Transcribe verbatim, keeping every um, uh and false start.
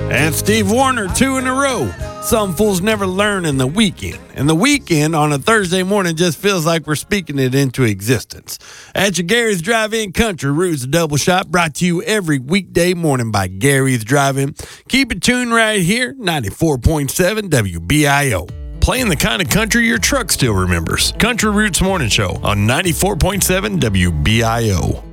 And Steve Warner, two in a row. Some fools never learn in the weekend. And the weekend on a Thursday morning just feels like we're speaking it into existence. At your Gary's Drive-In Country Roots Double Shot, brought to you every weekday morning by Gary's Drive-In. Keep it tuned right here, ninety-four point seven W B I O. Playing the kind of country your truck still remembers. Country Roots Morning Show on ninety-four point seven W B I O.